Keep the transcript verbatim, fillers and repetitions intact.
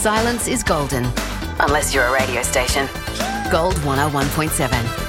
Silence is golden. Unless you're a radio station. Gold one oh one point seven.